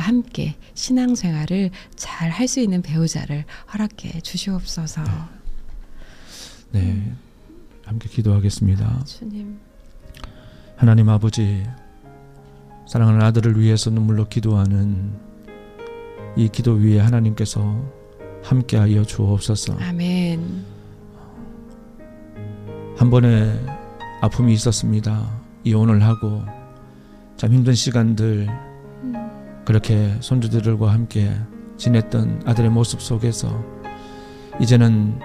함께 신앙생활을 잘 할 수 있는 배우자를 허락해 주시옵소서. 네, 함께 기도하겠습니다. 주님. 하나님 아버지, 사랑하는 아들을 위해서 눈물로 기도하는 이 기도 위에 하나님께서 함께하여 주옵소서. 아멘. 한 번의 아픔이 있었습니다. 이혼을 하고 참 힘든 시간들 그렇게 손주들과 함께 지냈던 아들의 모습 속에서 이제는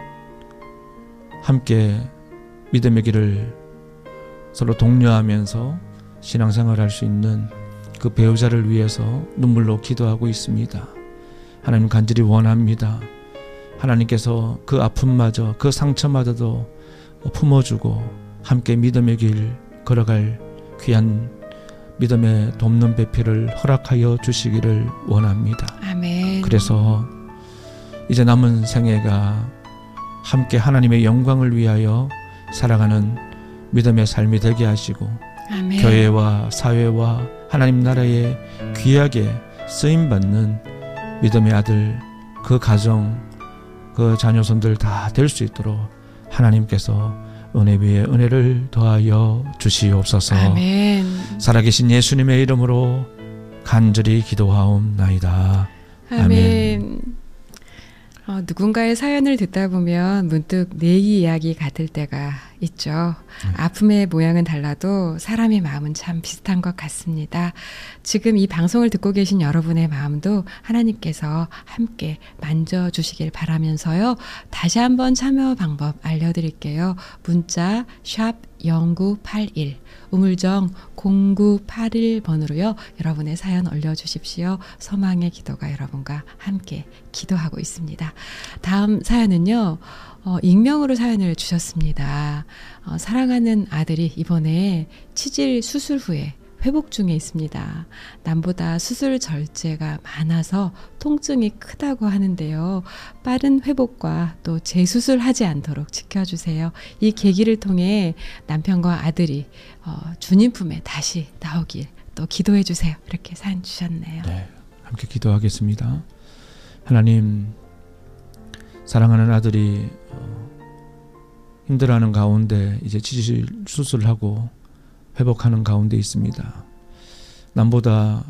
함께 믿음의 길을 서로 독려하면서 신앙생활할 수 있는 그 배우자를 위해서 눈물로 기도하고 있습니다. 하나님 간절히 원합니다. 하나님께서 그 아픔마저 그 상처마저도 품어주고 함께 믿음의 길 걸어갈 귀한 믿음의 돕는 배필을 허락하여 주시기를 원합니다. 아멘. 그래서 이제 남은 생애가 함께 하나님의 영광을 위하여 살아가는 믿음의 삶이 되게 하시고 아멘. 교회와 사회와 하나님 나라에 귀하게 쓰임받는 믿음의 아들, 그 가정, 그 자녀손들 다 될 수 있도록 하나님께서 은혜 위에 은혜를 더하여 주시옵소서. 아멘. 살아계신 예수님의 이름으로 간절히 기도하옵나이다. 아멘. 누군가의 사연을 듣다 보면 문득 내 이야기 같을 때가 있죠. 아픔의 모양은 달라도 사람의 마음은 참 비슷한 것 같습니다. 지금 이 방송을 듣고 계신 여러분의 마음도 하나님께서 함께 만져주시길 바라면서요. 다시 한번 참여 방법 알려드릴게요. 문자 샵 0981 우물정 0981번으로요. 여러분의 사연 올려주십시오. 소망의 기도가 여러분과 함께 기도하고 있습니다. 다음 사연은요. 익명으로 사연을 주셨습니다. 사랑하는 아들이 이번에 치질 수술 후에 회복 중에 있습니다. 남보다 수술 절제가 많아서 통증이 크다고 하는데요. 빠른 회복과 또 재수술하지 않도록 지켜주세요. 이 계기를 통해 남편과 아들이 주님 품에 다시 나오길 또 기도해 주세요. 이렇게 사연 주셨네요. 네, 함께 기도하겠습니다. 하나님, 사랑하는 아들이 힘들어하는 가운데 이제 치질 수술하고 회복하는 가운데 있습니다. 남보다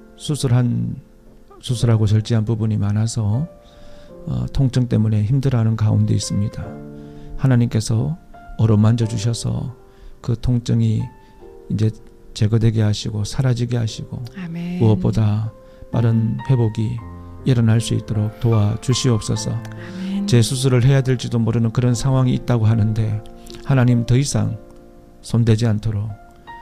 수술하고 절제한 부분이 많아서 통증 때문에 힘들어하는 가운데 있습니다. 하나님께서 어루만져 주셔서 그 통증이 이제 제거되게 하시고 사라지게 하시고 아멘. 무엇보다 빠른 회복이 일어날 수 있도록 도와주시옵소서. 아멘. 재수술을 해야 될지도 모르는 그런 상황이 있다고 하는데 하나님 더 이상 손대지 않도록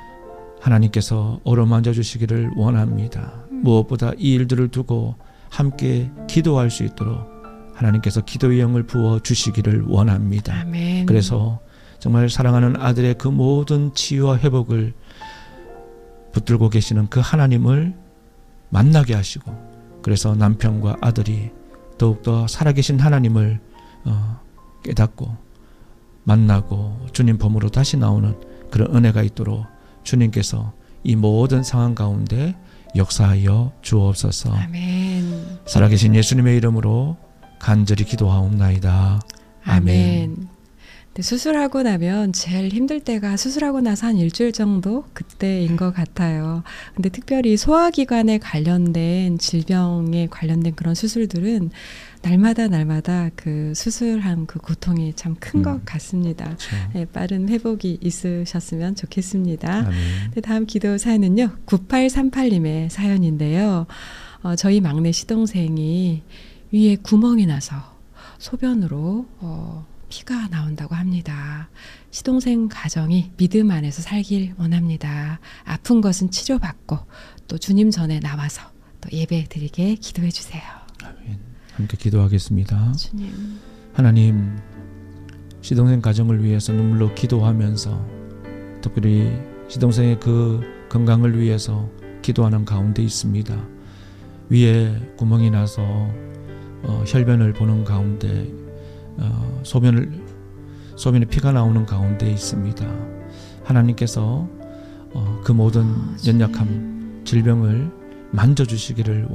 하나님께서 어루만져 주시기를 원합니다. 무엇보다 이 일들을 두고 함께 기도할 수 있도록 하나님께서 기도의 영을 부어 주시기를 원합니다. 아멘. 그래서 정말 사랑하는 아들의 그 모든 치유와 회복을 붙들고 계시는 그 하나님을 만나게 하시고 그래서 남편과 아들이 더욱더 살아계신 하나님을 깨닫고 만나고 주님 품으로 다시 나오는 그런 은혜가 있도록 주님께서 이 모든 상황 가운데 역사하여 주옵소서. 아멘. 살아계신 예수님의 이름으로 간절히 기도하옵나이다. 아멘. 네, 수술하고 나면 제일 힘들 때가 수술하고 나서 한 일주일 정도 그때인 것 같아요. 근데 특별히 소화기관에 관련된 질병에 관련된 그런 수술들은 날마다 그 수술한 그 고통이 참 큰 것 같습니다. 그렇죠. 네, 빠른 회복이 있으셨으면 좋겠습니다. 아멘. 네, 다음 기도 사연은요. 9838님의 사연인데요. 저희 막내 시동생이 위에 구멍이 나서 소변으로 피가 나온다고 합니다. 시동생 가정이 믿음 안에서 살길 원합니다. 아픈 것은 치료받고 또 주님 전에 나와서 또 예배 드리게 기도해 주세요. 아멘. 함께 기도하겠습니다. 주님. 하나님, 시동생 가정을 위해서 눈물로 기도하면서 특별히 시동생의 그 건강을 위해서 기도하는 가운데 있습니다. 위에 구멍이 나서 혈변을 보는 가운데 소변에 피가 나오는 가운데 있습니다. 하나님께서 그 모든 연약함, 질병을 만져주시기를